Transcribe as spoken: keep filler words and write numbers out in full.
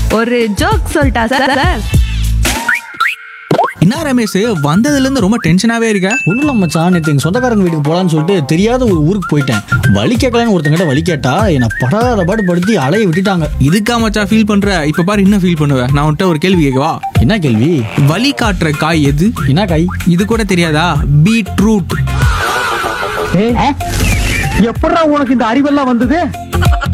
ஒரு ஜோக் சொல்லிட்டா sir sir. என்ன ரமேஷ், வந்ததுல இருந்து ரொம்ப டென்ஷனாவே இருக்க? ஒன்றும் இல்லை மச்சான், நேற்று எங்கள் சொந்தக்காரங்க வீட்டுக்கு போகலான்னு சொல்லிட்டு தெரியாத ஒரு ஊருக்கு போயிட்டேன். வழி கேட்கலான்னு ஒருத்தங்கிட்ட வழி கேட்டா என்னை படாத பாடு படுத்தி அலைய விட்டுட்டாங்க. இதுக்கா மச்சான் ஃபீல் பண்ற? இப்ப பாரு என்ன ஃபீல் பண்ணுவேன். நான் உன்கிட்ட ஒரு கேள்வி கேட்கவா? என்ன கேள்வி? வழி காட்டுற காய் எது? என்ன காய்? இது கூட தெரியாதா? பீட்ரூட். எப்படா உனக்கு இந்த அறிவெல்லாம் வந்தது?